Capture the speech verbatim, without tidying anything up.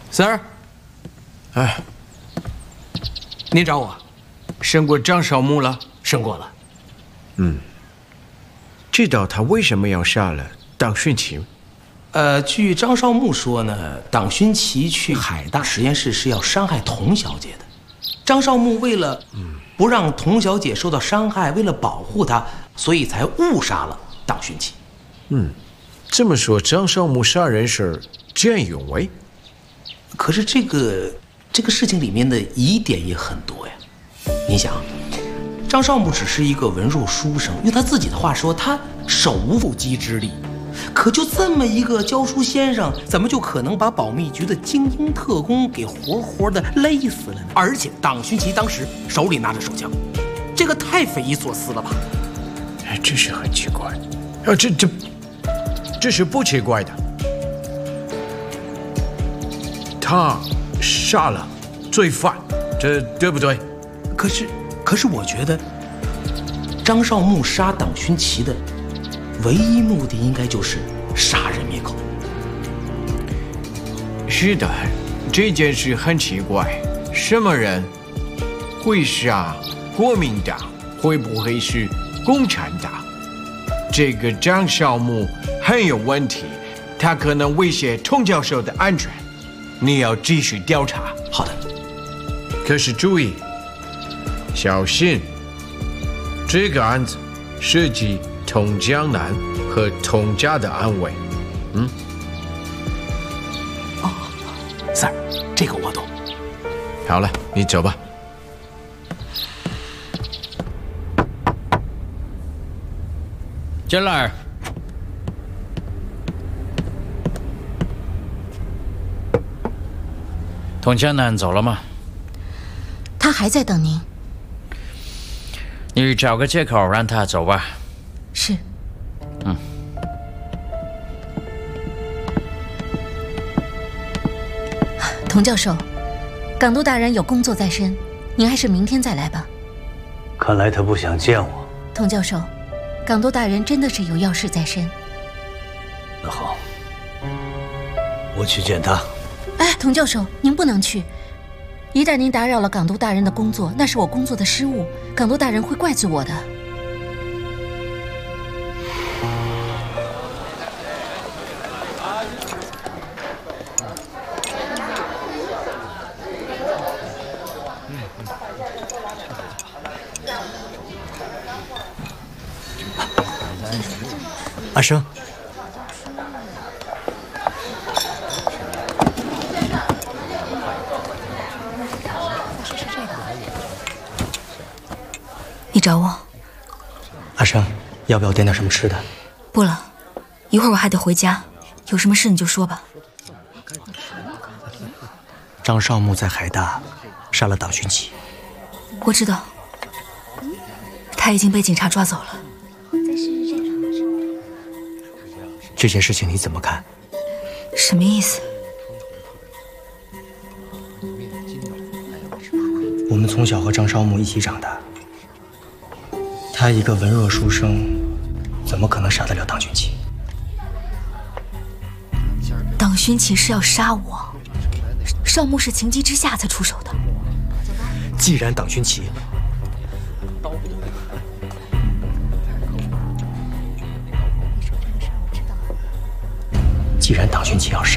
Sir， 哎，您找我，审过张少木了？审过了。 嗯，知道他为什么要杀了党勋奇？ 呃，据张少木说呢，党勋奇去海大实验室是要伤害童小姐的。张少木为了不让童小姐受到伤害，为了保护她，所以才误杀了党勋奇。 嗯，这么说，张少木杀人是见义勇为？ 可是这个这个事情里面的疑点也很多呀。你想，张少木只是一个文弱书生，用他自己的话说，他手无缚鸡之力。可就这么一个教书先生，怎么就可能把保密局的精英特工给活活的勒死了呢？而且党勋奇当时手里拿着手枪，这个太匪夷所思了吧？ 哎，这是很奇怪。啊，这这这是不奇怪的。他杀了罪犯，这对不对？ 可是，可是我觉得张少木杀党勋奇的唯一目的应该就是杀人灭口。 是的，这件事很奇怪，什么人会杀国民党？会不会是共产党？这个张少木很有问题，他可能威胁童教授的安全。你要继续调查。 好的。 可是注意，小心，这个案子涉及童江南和童家的安危。嗯。 哦 ，Sir， 这个我懂。 好了，你走吧。 进来。童江南走了吗？ 他还在等您。 你找个借口让他走吧。 是。 嗯。 童教授，港督大人有工作在身，您还是明天再来吧。 看来他不想见我。 童教授，港督大人真的是有要事在身。 那好，我去见他。 哎，童教授，您不能去。一旦您打扰了港督大人的工作，那是我工作的失误，港督大人会怪罪我的。 阿生。 你找我？ 阿生，要不要点点什么吃的？ 不了，一会儿我还得回家，有什么事你就说吧。 张少木在海大杀了党勋奇。 我知道，他已经被警察抓走了。 这件事情你怎么看？ 什么意思？ 我们从小和张少木一起长大，他一个文弱书生，怎么可能杀得了党勋奇？ 党勋奇是要杀我，少木是情急之下才出手的。 既然党勋奇既然党勋奇要杀